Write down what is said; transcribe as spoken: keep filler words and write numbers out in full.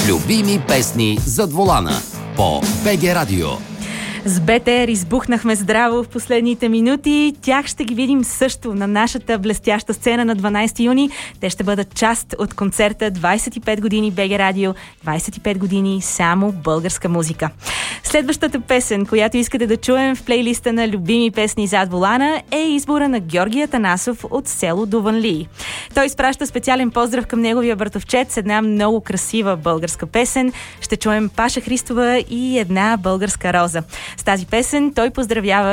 Любими песни зад волана по БГ Радио. С БТР избухнахме здраво в последните минути. Тях ще ги видим също на нашата блестяща сцена на дванайсети юни. Те ще бъдат част от концерта двайсет и пет години БГ Радио, двайсет и пет години само българска музика. Следващата песен, която искате да чуем в плейлиста на Любими песни зад волана, е избора на Георги Атанасов от село Дуванлии. Той изпраща специален поздрав към неговия братовчет с една много красива българска песен. Ще чуем Паша Христова и Една българска роза. С тази песен той поздравява